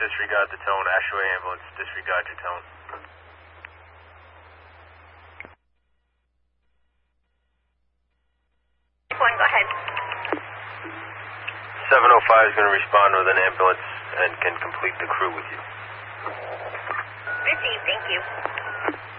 disregard the tone. Ashaway ambulance, disregard your tone. One, go ahead. 705 is going to respond with an ambulance and can complete the crew with you. Received, thank you.